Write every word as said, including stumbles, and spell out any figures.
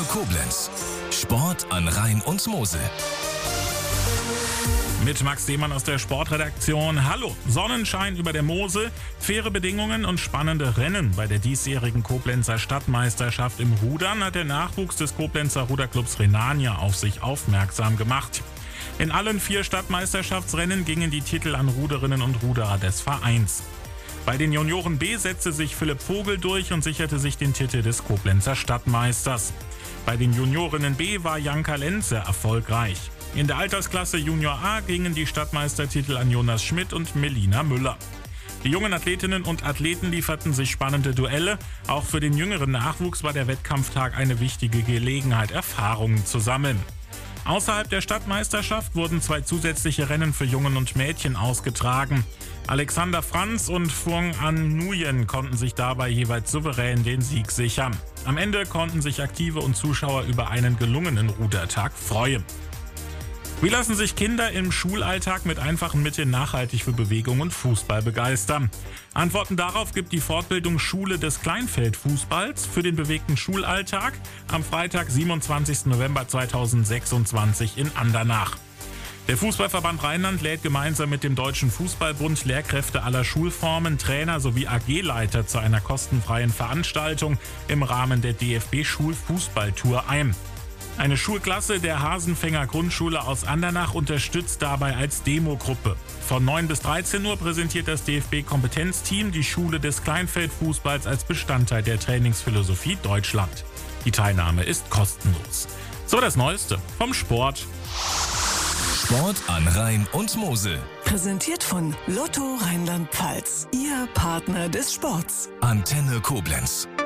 Koblenz. Sport an Rhein und Mosel. Mit Max Demann aus der Sportredaktion. Hallo, Sonnenschein über der Mosel, faire Bedingungen und spannende Rennen. Bei der diesjährigen Koblenzer Stadtmeisterschaft im Rudern hat der Nachwuchs des Koblenzer Ruderclubs Rhenania auf sich aufmerksam gemacht. In allen vier Stadtmeisterschaftsrennen gingen die Titel an Ruderinnen und Ruderer des Vereins. Bei den Junioren B setzte sich Philipp Vogel durch und sicherte sich den Titel des Koblenzer Stadtmeisters. Bei den Juniorinnen B war Janka Lenze erfolgreich. In der Altersklasse Junior A gingen die Stadtmeistertitel an Jonas Schmidt und Melina Müller. Die jungen Athletinnen und Athleten lieferten sich spannende Duelle. Auch für den jüngeren Nachwuchs war der Wettkampftag eine wichtige Gelegenheit, Erfahrungen zu sammeln. Außerhalb der Stadtmeisterschaft wurden zwei zusätzliche Rennen für Jungen und Mädchen ausgetragen. Alexander Franz und Phuong An Nguyen konnten sich dabei jeweils souverän den Sieg sichern. Am Ende konnten sich Aktive und Zuschauer über einen gelungenen Rudertag freuen. Wie lassen sich Kinder im Schulalltag mit einfachen Mitteln nachhaltig für Bewegung und Fußball begeistern? Antworten darauf gibt die Fortbildung Schule des Kleinfeldfußballs für den bewegten Schulalltag am Freitag, siebenundzwanzigsten November zweitausendsechsundzwanzig in Andernach. Der Fußballverband Rheinland lädt gemeinsam mit dem Deutschen Fußballbund Lehrkräfte aller Schulformen, Trainer sowie A G-Leiter zu einer kostenfreien Veranstaltung im Rahmen der D F B-Schulfußballtour ein. Eine Schulklasse der Hasenfänger Grundschule aus Andernach unterstützt dabei als Demogruppe. Von neun bis dreizehn Uhr präsentiert das D F B-Kompetenzteam die Schule des Kleinfeldfußballs als Bestandteil der Trainingsphilosophie Deutschland. Die Teilnahme ist kostenlos. So das Neueste vom Sport. Sport an Rhein und Mosel. Präsentiert von Lotto Rheinland-Pfalz. Ihr Partner des Sports. Antenne Koblenz.